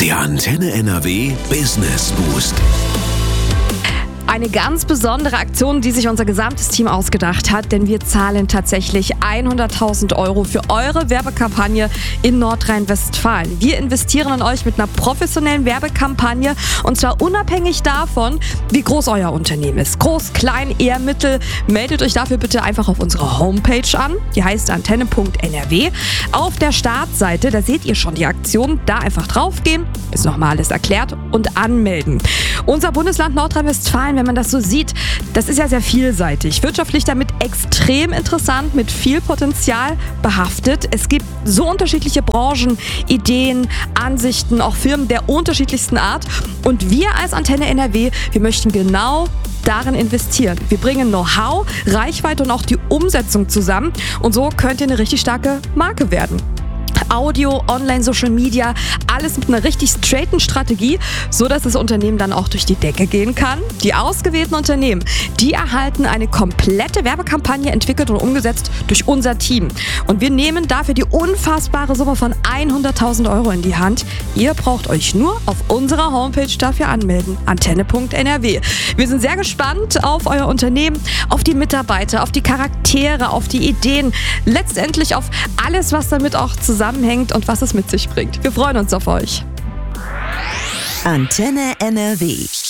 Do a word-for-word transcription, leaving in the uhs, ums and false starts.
Der Antenne N R W Business Boost. Eine ganz besondere Aktion, die sich unser gesamtes Team ausgedacht hat, denn wir zahlen tatsächlich hunderttausend Euro für eure Werbekampagne in Nordrhein-Westfalen. Wir investieren in euch mit einer professionellen Werbekampagne und zwar unabhängig davon, wie groß euer Unternehmen ist. Groß, klein, eher mittel. Meldet euch dafür bitte einfach auf unserer Homepage an. Die heißt antenne punkt n r w. Auf der Startseite, da seht ihr schon die Aktion. Da einfach draufgehen, ist nochmal alles erklärt und anmelden. Unser Bundesland Nordrhein-Westfalen, wenn man das so sieht, das ist ja sehr vielseitig. Wirtschaftlich damit extrem interessant, mit viel Potenzial behaftet. Es gibt so unterschiedliche Branchen, Ideen, Ansichten, auch Firmen der unterschiedlichsten Art. Und wir als Antenne N R W, wir möchten genau darin investieren. Wir bringen Know-how, Reichweite und auch die Umsetzung zusammen. Und so könnt ihr eine richtig starke Marke werden. Audio, Online, Social Media, alles mit einer richtig straighten Strategie, so dass das Unternehmen dann auch durch die Decke gehen kann. Die ausgewählten Unternehmen, die erhalten eine komplette Werbekampagne entwickelt und umgesetzt durch unser Team. Und wir nehmen dafür die unfassbare Summe von hunderttausend Euro in die Hand. Ihr braucht euch nur auf unserer Homepage dafür anmelden. antenne punkt n r w. Wir sind sehr gespannt auf euer Unternehmen, auf die Mitarbeiter, auf die Charaktere, auf die Ideen, letztendlich auf alles, was damit auch zusammenhängt und was es mit sich bringt. Wir freuen uns auf euch. Antenne N R W.